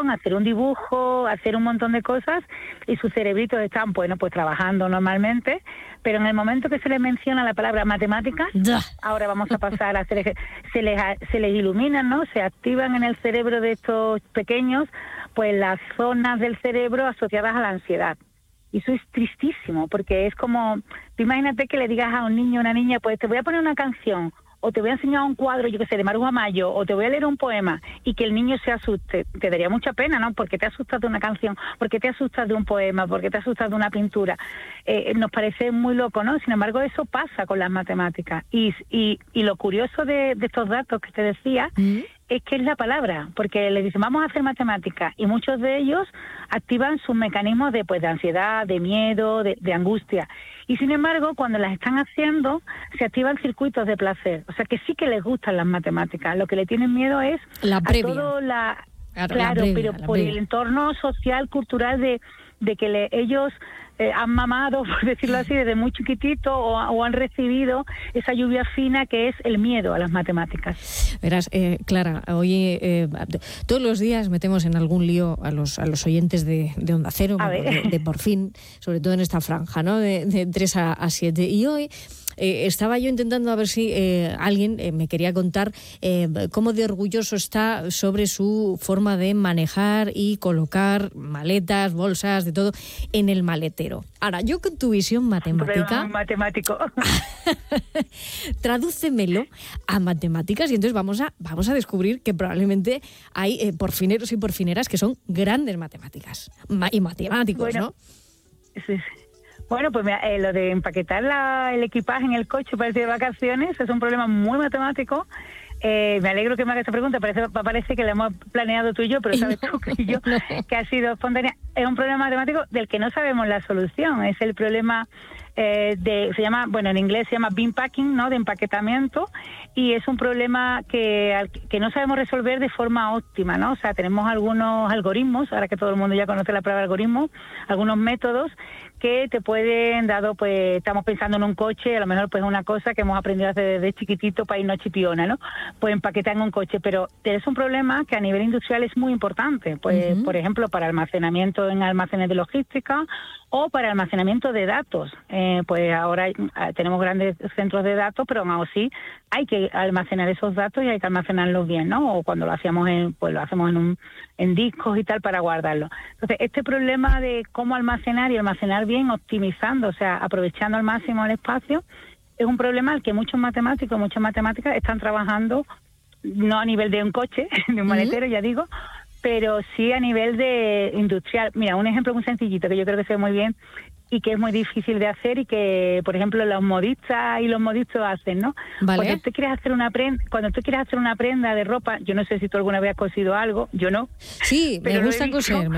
expresión, hacer un dibujo, hacer un montón de cosas, y sus cerebritos están, bueno, pues trabajando normalmente, pero en el momento que se les menciona la palabra matemáticas, ahora vamos a pasar a hacer, se les iluminan, ¿no? Se activan en el cerebro de estos pequeños, pues las zonas del cerebro asociadas a la ansiedad. Y eso es tristísimo, porque es como, tú imagínate que le digas a un niño o una niña, pues te voy a poner una canción, o te voy a enseñar un cuadro, yo que sé, de Maruja Mayo, o te voy a leer un poema, y que el niño se asuste. Te daría mucha pena, ¿no? Porque te asustas de una canción, porque te asustas de un poema, porque te asustas de una pintura. Nos parece muy loco, ¿no? Sin embargo, eso pasa con las matemáticas. Y lo curioso de estos datos que te decía es que es la palabra, porque les dicen, vamos a hacer matemáticas, y muchos de ellos activan sus mecanismos de ansiedad, de miedo, de angustia. Y sin embargo, cuando las están haciendo, se activan circuitos de placer. O sea, que sí que les gustan las matemáticas. Lo que le tienen miedo es la previa. A todo Claro, pero por el entorno social, cultural de que ellos han mamado, por decirlo así, desde muy chiquitito, o han recibido esa lluvia fina que es el miedo a las matemáticas. Verás, Clara, hoy todos los días metemos en algún lío a los oyentes de Onda Cero, de Por Fin, sobre todo en esta franja, ¿no? De 3 a 7. Y hoy estaba yo intentando a ver si alguien me quería contar cómo de orgulloso está sobre su forma de manejar y colocar maletas, bolsas, de todo en el maletero. Ahora, yo con tu visión matemática... matemático. Tradúcemelo a matemáticas, y entonces vamos a descubrir que probablemente hay porfineros y porfineras que son grandes matemáticas y matemáticos, bueno, ¿no? Sí. Bueno, pues mira, lo de empaquetar el equipaje en el coche para irse de vacaciones es un problema muy matemático. Me alegro que me hagas esta pregunta, parece que la hemos planeado tú y yo, pero sabes tú que yo, que ha sido espontánea. Es un problema matemático del que no sabemos la solución. Es el problema se llama, bueno, en inglés se llama bean packing, ¿no? De empaquetamiento, y es un problema que no sabemos resolver de forma óptima, ¿no? O sea, tenemos algunos algoritmos, ahora que todo el mundo ya conoce la palabra algoritmo, algunos métodos que te pueden, dado pues estamos pensando en un coche, a lo mejor pues una cosa que hemos aprendido desde chiquitito para irnos chipiona, ¿no? Pues empaquetar en un coche, pero es un problema que a nivel industrial es muy importante, pues por ejemplo para almacenamiento en almacenes de logística o para almacenamiento de datos. Pues ahora tenemos grandes centros de datos, pero aún así hay que almacenar esos datos y hay que almacenarlos bien, ¿no? O cuando lo hacemos lo hacemos en discos y tal para guardarlo. Entonces, este problema de cómo almacenar y almacenar bien, optimizando, o sea, aprovechando al máximo el espacio, es un problema al que muchas matemáticas están trabajando, no a nivel de un coche, de un maletero, ya digo, pero sí a nivel de industrial. Mira, un ejemplo muy sencillito que yo creo que se ve muy bien y que es muy difícil de hacer, y que, por ejemplo, los modistas y los modistos hacen, ¿no? Vale. Cuando tú quieres hacer una prenda de ropa, yo no sé si tú alguna vez has cosido algo, yo no. Sí, me gusta coser,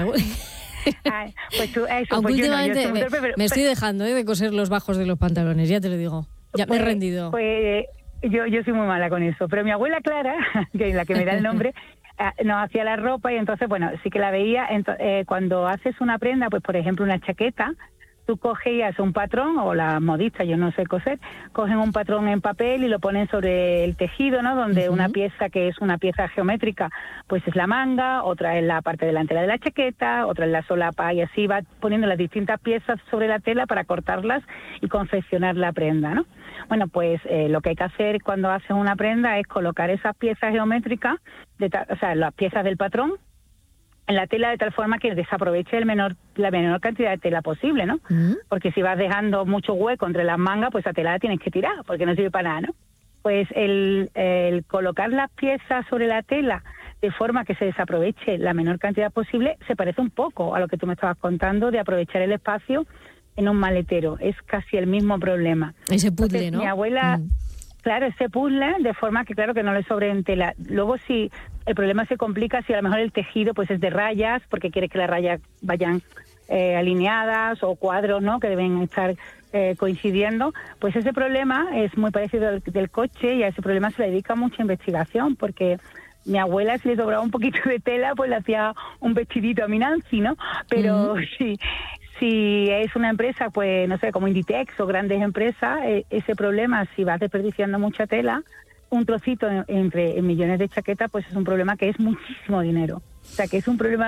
pues tú, eso, aunque pues últimamente yo no, me estoy dejando de coser los bajos de los pantalones, ya te lo digo. Ya me he rendido. Pues yo soy muy mala con eso, pero mi abuela Clara, que es la que me da el nombre, nos hacía la ropa, y entonces, bueno, sí que la veía. Cuando haces una prenda, pues por ejemplo una chaqueta, tú cogías un patrón, o las modistas, yo no sé coser, cogen un patrón en papel y lo ponen sobre el tejido, ¿no? Donde una pieza que es una pieza geométrica, pues es la manga, otra es la parte delantera de la chaqueta, otra es la solapa, y así va poniendo las distintas piezas sobre la tela para cortarlas y confeccionar la prenda, ¿no? Bueno, pues lo que hay que hacer cuando haces una prenda es colocar esas piezas geométricas, o sea, las piezas del patrón, en la tela, de tal forma que desaproveche la menor cantidad de tela posible, ¿no? Porque si vas dejando mucho hueco entre las mangas, pues esa tela la tienes que tirar, porque no sirve para nada, ¿no? Pues el colocar las piezas sobre la tela de forma que se desaproveche la menor cantidad posible se parece un poco a lo que tú me estabas contando de aprovechar el espacio en un maletero. Es casi el mismo problema. Ese puzzle, entonces, ¿no? Mi abuela... Claro, ese puzzle, de forma que claro que no le sobre en tela. Luego si el problema se complica, si a lo mejor el tejido pues es de rayas, porque quiere que las rayas vayan alineadas, o cuadros, ¿no? Que deben estar coincidiendo, pues ese problema es muy parecido al del coche, y a ese problema se le dedica mucha investigación, porque mi abuela, si le sobraba un poquito de tela, pues le hacía un vestidito a mi Nancy, ¿no? Pero si es una empresa, pues no sé, como Inditex o grandes empresas, ese problema, si vas desperdiciando mucha tela, un trocito en millones de chaquetas, pues es un problema que es muchísimo dinero. O sea, que es un problema